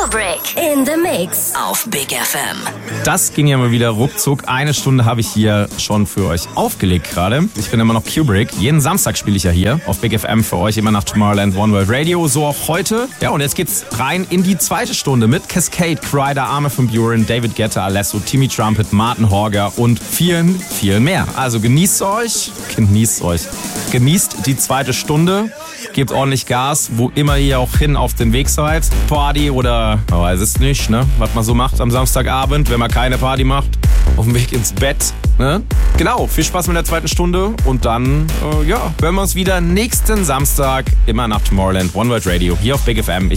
Kubrick in the Mix auf Big FM. Das ging ja mal wieder ruckzuck. Eine Stunde habe ich hier schon für euch aufgelegt gerade. Ich bin immer noch Kubrick. Jeden Samstag spiele ich ja hier auf Big FM für euch, immer nach Tomorrowland One World Radio. So auch heute. Ja, und jetzt geht's rein in die zweite Stunde mit Cascade, Kryder, Armin van Buuren, David Guetta, Alesso, Timmy Trumpet, Martin Horger und vielen, vielen mehr. Also genießt euch. Genießt die zweite Stunde. Gebt ordentlich Gas, wo immer ihr auch hin auf den Weg seid. Party oder, man weiß es nicht, ne? Was man so macht am Samstagabend, wenn man keine Party macht. Auf dem Weg ins Bett, ne? Genau, viel Spaß mit der zweiten Stunde. Und dann, hören wir uns wieder nächsten Samstag, immer nach Tomorrowland One World Radio, hier auf Big FM.